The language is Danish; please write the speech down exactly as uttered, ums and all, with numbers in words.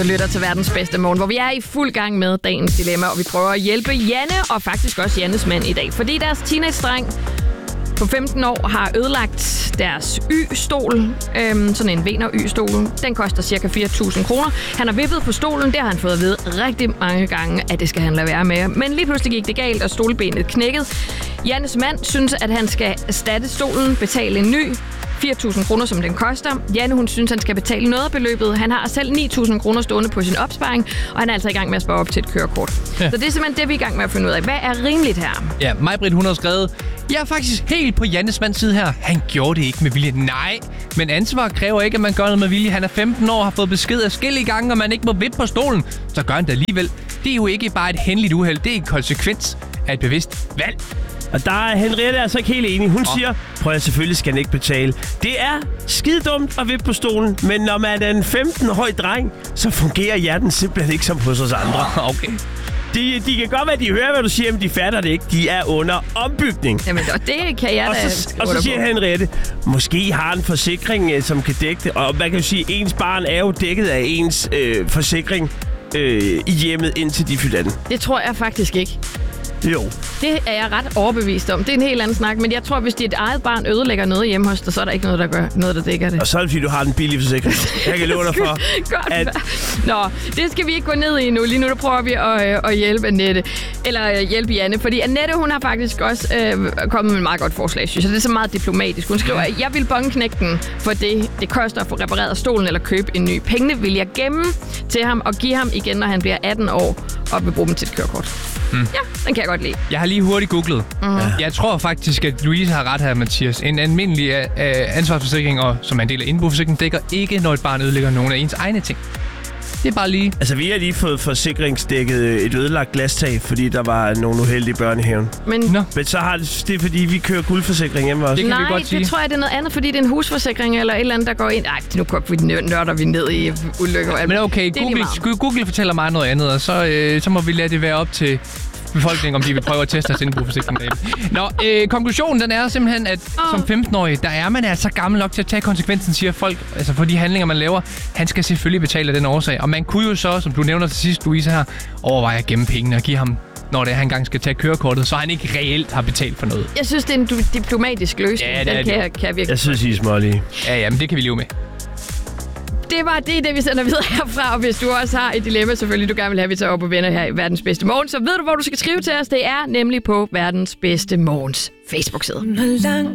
Du lytter til verdens bedste morgen, hvor vi er i fuld gang med dagens dilemma, og vi prøver at hjælpe Janne og faktisk også Jannes mand i dag. Fordi deres teenage-dreng på femten år har ødelagt deres Y-stol, øhm, sådan en Vener Y-stol. Den koster cirka fire tusind kroner. Han har vippet på stolen, det har han fået at vide rigtig mange gange, at det skal han lade være med. Men lige pludselig gik det galt, og stolbenet knækkede. Jannes mand synes, at han skal erstatte stolen, betale en ny fire tusind kroner, som den koster. Janne, hun synes, han skal betale noget af beløbet. Han har selv ni tusind kroner stående på sin opsparing, og han er altså i gang med at spare op til et kørekort. Ja. Så det er simpelthen det, vi er i gang med at finde ud af. Hvad er rimeligt her? Ja, Maj-Britt, hun har skrevet, jeg er faktisk helt på Jannes mands side her. Han gjorde det ikke med vilje. Nej, men ansvar kræver ikke, at man gør noget med vilje. Han er femten år, har fået besked af forskellige gange, og man ikke må vippe på stolen. Så gør han det alligevel. Det er jo ikke bare et hændeligt uheld. Det er en konsekvens af et bevidst valg. Og der er Henriette altså ikke helt enig. Hun oh. siger, prøv at selvfølgelig skal han ikke betale. Det er skide dumt at vippe på stolen, men når man er en femten-årig dreng, så fungerer hjerten simpelthen ikke som hos os andre. Oh, okay. De, de kan godt være, de hører, hvad du siger, men de fatter det ikke. De er under ombygning. Jamen, det kan jeg da. Og så, og så siger Henriette, måske har en forsikring, som kan dække det. Og man kan jo sige, ens barn er jo dækket af ens øh, forsikring øh, i hjemmet, indtil de fylder den. Det tror jeg faktisk ikke. Jo. Det er jeg ret overbevist om. Det er en helt anden snak, men jeg tror, hvis dit eget barn ødelægger noget hjemme hos dig, så er der ikke noget, der gør noget, der dækker det. Og så er det, fordi du har den billige forsikring. Jeg kan love dig for. Godt. At... Nå, det skal vi ikke gå ned i nu. Lige nu der prøver vi at, at hjælpe Annette. Eller hjælpe Janne, fordi Annette, hun har faktisk også øh, kommet med et meget godt forslag, synes jeg. Det er så meget diplomatisk. Hun skriver, at jeg vil bongknække den for det, det koster at få repareret stolen eller købe en ny. Pengene vil jeg gemme til ham og give ham igen, når han bliver atten år, og vil bruge dem til et kørekort. Mm. Ja, den kan jeg godt lide. Jeg har lige hurtigt googlet. Mm. Jeg tror faktisk, at Louise har ret her, Mathias. En almindelig uh, ansvarsforsikring, og som er en del af indboforsikringen, dækker ikke, når et barn ødelægger nogle af ens egne ting. Det er bare lige... Altså, vi har lige fået forsikringsdækket et ødelagt glastag, fordi der var nogle uheldige børn i haven. Men, no. Men så har det, det er, fordi vi kører guldforsikring hjemme også. Det kan Nej, vi godt sige. det tror jeg, det er noget andet, fordi det er en husforsikring eller et eller andet, der går ind. Ej, nu vi nørder vi ned i ulykker. Men okay, Google, Google fortæller mig noget andet, og så, øh, så må vi lade det være op til befolkningen, om de vil prøve at teste deres indboforsikring derhjemme. Nå, øh, konklusionen den er simpelthen, at oh. som femten-årig, der er man altså gammel nok til at tage konsekvensen, siger folk, altså for de handlinger, man laver. Han skal selvfølgelig betale af den årsag. Og man kunne jo så, som du nævner til sidst, Louise her, overveje at gemme pengene og give ham, når det er, han engang skal tage kørekortet, så han ikke reelt har betalt for noget. Jeg synes, det er en du- diplomatisk løsning. Ja, det den er kan, det. jeg, kan jeg virkelig. Jeg synes, I er smålige. Ja, ja, men det kan vi leve med. Det var det, det vi sender videre herfra, og hvis du også har et dilemma, selvfølgelig du gerne vil have, vi tager op og vender her i Verdens Bedste Morgen, så ved du, hvor du skal skrive til os. Det er nemlig på Verdens Bedste Morgens Facebook-side.